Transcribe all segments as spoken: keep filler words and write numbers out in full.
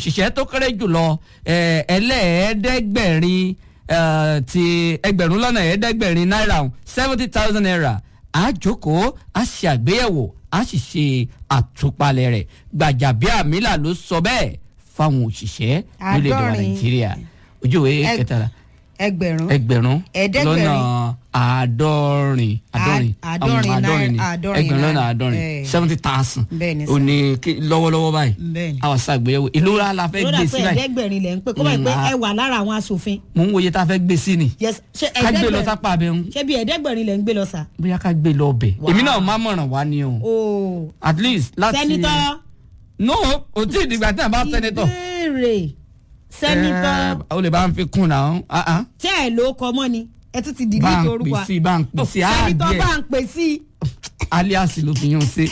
òṣìṣẹ́ tó kéré jùlọ ẹlẹ́ẹ̀ẹ́dẹ́gbẹ̀rin ti ẹgbẹ̀rún lọ́nà ẹ̀ẹ́dẹ́gbẹ̀rin náírà seventy thousand naira a jókòó a ṣe àgbéyẹ̀wò a sì ṣe àtúpalẹ̀ rẹ̀ Gbajabiamila ló sọ bẹ́ẹ̀ fáwọn òṣìṣẹ́ nílẹ̀ èdè wa Nàìjíríà ojú ìwé kẹtàlá ẹgbẹ̀rún ẹgbẹ̀rún lọ́nà àádọ́rin àádọ́rin àádọ́rin àádọ́rin ni ẹgbẹ̀rún lọ́nà àádọ́rin seventy thousand ó ní lọ́wọ́lọ́wọ́ báyìí àwọn ṣàgbéyẹ̀wò ìlú ra la fẹ́ gbé sí báyìí. ẹgbẹ̀rin lẹ̀ ń pè kó báyìí pé ẹ wà lára àwọn aṣòfin. mo ń wòye tá a fẹ́ gbé sí ni ká gbé lọ sápá abẹ́ ń. ṣé bí ẹ̀ẹ́dẹ́gbẹ̀rin lẹ̀ ń gbé lọ sá. bóyá ká gbé lọ bẹ̀ èmi náà má mọ̀ràn wá ni o at least láti. sẹ́nitọ́. no o tí ì dìgbà tí a bá sẹ́nitọ́. ìbéèrè sẹ́nitọ́. o lè bá ń fi kún náà. tí ẹ ló kọ mọ́ ni ẹ tún ti dìgbì tó orúkọ. bá ń pè sí bá ń pè sí sẹ́nitọ́ bá ń pè sí. alias ló fi yàn sí.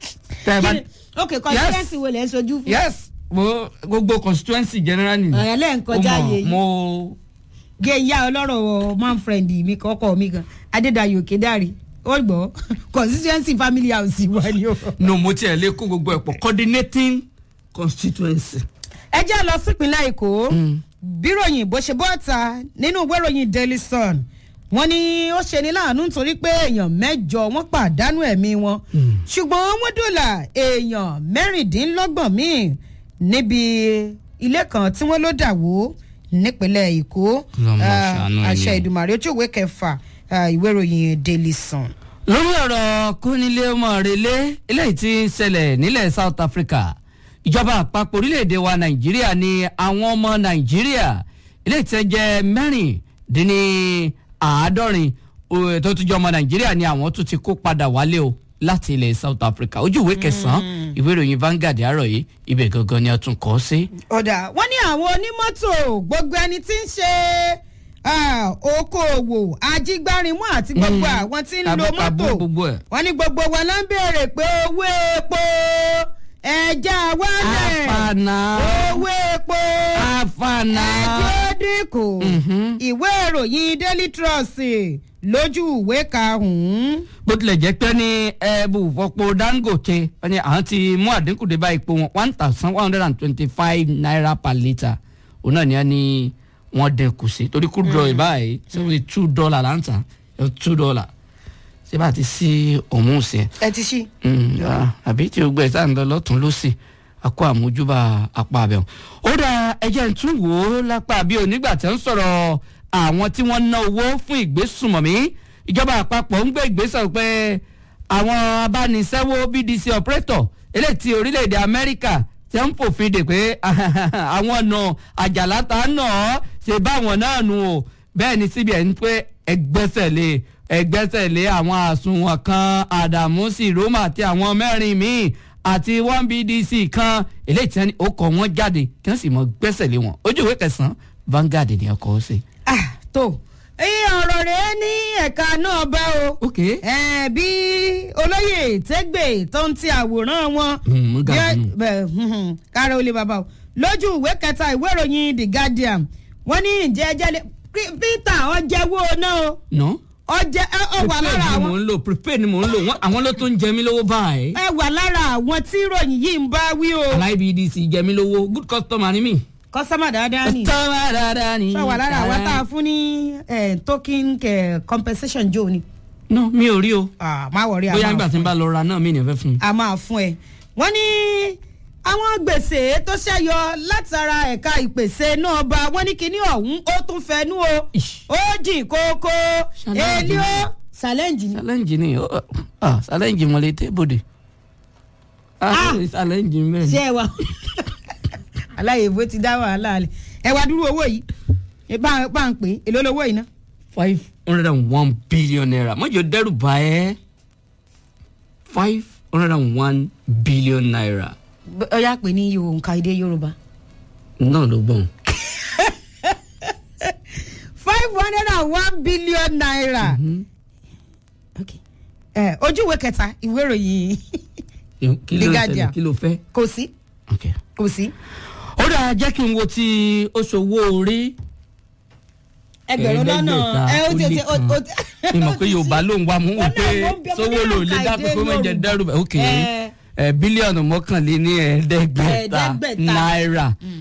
ok constituency wo lẹ ń sojú fún. yes mo gbogbo constituency generally. ọ̀rẹ́ lẹ́ ń kọjá yé. mo. gé ìyá ọlọ́rọ̀ man friend mi kọ́kọ́ mi kan Adédayọ̀ Kédárì ó gbọ́ constituency family house wa ni o. no mo tiẹ̀ lé kó gbogbo ẹ̀ pọ̀ coordinating constituency. ẹ jẹ́ lọ sípínlẹ̀ Èkó bíròyìn bó ṣe bọ́ta nínú ìwé ìròyìn Daily Sun wọ́n ní ó ṣe ní láàánú nítorí pé èèyàn mẹ́jọ wọ́n pàdánù ẹ̀mí wọn ṣùgbọ́n wọ́n dòlà èèyàn mẹ́rìndínlọ́gbọ̀n míì níbi ilé kan tí wọ́n ló dà wó nípínlẹ̀ Èkó àṣẹ Ìdùmarè ojú ìwé kẹfà ìwé ìròyìn Daily Sun. lórí ọ̀rọ̀ kúnilé mọ̀rẹ́lé eléyìí tí ń ṣẹlẹ̀ nílẹ̀ South Africa ìjọba àpapọ̀ orílẹ̀-èdè wa Nàìjíríà ni àwọn ọmọ Nàìjíríà eléyìí tí ń jẹ́ mẹ́rìndínní àádọ́rin tó tún jẹ́ ọmọ Nàìjíríà ni àwọn tún ti kó padà wálé o láti ilẹ̀ South Africa ojú ìwé kẹsàn-án ìwé ìròyìn Vanguard àárọ̀ yìí ibẹ̀ gangan ni a tún kọ́ sí. ọ̀dà wọ́n ní àwọn onímọ́tò gbogbo ẹni tí ń ṣe okòòwò ajígbárinmú àti gbogbo àwọn tí ń lo mọ́tò wọ́n ní gbogbo wọn ló ń béèrè pé owó epo ẹja wálẹ̀ owó epo àfànà ẹjọ́ dínkù ìwé ìròyìn Daily Trust lójú ìwé karùn-ún. bó tilẹ̀ jẹ́ pé ní ẹ̀bù fọpo Dangote ni àwọn ti mú àdínkù dé bá ipò wọn one thousand one hundred and twenty-five naira per litre òun náà ni a ní wọ́n dẹ́kun sí torí kú dọ̀ ìbáyìí seventy two dollar là ń tà two dollar ṣé bá ti sí òun sí. ẹ ti ṣí. àbí tí o gbẹ sáà ń lọ lọ́tún lọ́sì àkó àmójúbà apá abẹ́hùn. ó dá ẹjẹ́ ń tún wò ó lápá bí onígbà tí ń sọ̀rọ̀ àwọn tí wọ́n ná owó fún ìgbésùmọ̀mí ìjọba àpapọ̀ ń gbé ìgbésẹ̀ pé àwọn abániṣẹ́wó B D C operator eléyìí tí orílẹ̀-èdè Amẹ́ríkà tí ń fòfin dè pé àwọn ọ̀nà àjàláta náà ṣe báwọn náà nù o bẹ́ẹ̀ ni C B N pé ẹgbẹ́sẹ̀ lé ẹgbẹ́sẹ̀ lé àwọn àsùnwọ̀n kan Àdàmú Sìrómà àti àwọn mẹ́rin míì àti one B D C kan eléyìí tí wọ́n ní ó kọ́ wọn jáde kí wọ́n sì mọ gbẹ́sẹ̀ lé wọn ojú ìwé kẹsàn-án Vanguard ni ọkọ̀ ó ṣe. ah tó iye ọ̀rọ̀ rẹ̀ ní ẹ̀ka náà bá o. ok. ẹ bí olóyè tẹ́gbẹ̀ tó ń ti àwòrán wọn. kára olè bàbá o lójú ìwé kẹta ìwé ìròyìn The Guardian wọ́n ní ìjẹ́ ẹjẹ́ Peter ọjẹ́wó náà o. no. ọjẹ́ ẹ wà lára àwọn. prepaid ni mò ń lò prepaid ni mò ń lò àwọn ló tó ń jẹ mí lówó báyìí. ẹ wà lára àwọn tí ìròyìn yìí ń bá wí o. aláì B D C jẹ mí lówó good customer ni mí. kọ́sọ́mà dáadáa ni. kọ́sọ́mà dáadáa ni. sọ wà lára àwọn tá a fún ní token compensation joe ni. no mi ò rí o. ah má wọrí a máa fún ẹ. bóyá nígbà tí n bá lọ ra náà mi ní fẹ́ fún mi. a máa fún ẹ. wọ́n ní àwọn gbèsè tó ṣẹ́yọ látara ẹ̀ka ìpèsè náà bá wọ́n ní kinní ọ̀hún ó tún fẹnu o ó jìn kókó èlé ó challenge ni. challenge ni ah challenge mọ̀lẹ́ tébòdè. ah challenge mẹ́rin. ṣé ẹ wá aláyèbó ti dá wàhálà alẹ ẹ wá dúró owó yìí ẹ bá bá ń pè é èló lówó yìí ná. five hundred and one billion naira mọ̀jọ dẹ́rù bá ẹ five hundred and one billion naira. ó yà pé ní nǹkan èdè Yorùbá. náà ló gbọ́n. five hundred and one billion naira. ok ẹ ojúwe kẹta ìwé ìròyìn kí ló ń ṣẹlẹ̀ kí ló fẹ́. kò sí kò sí. ó dáa jẹ́ kí n wo ti oṣòwò orí. ẹgbẹ̀rún lọ́nà ẹ ó ti ó ti. mi mọ̀ pé Yorùbá ló ń wá mú wò pé sówó lò lè dábò kó má jẹ dẹ́rù bẹ́ẹ̀ ok bílíọ̀nù mọ́kànléní ẹ̀ẹ́dẹ́gbẹ̀ta náírà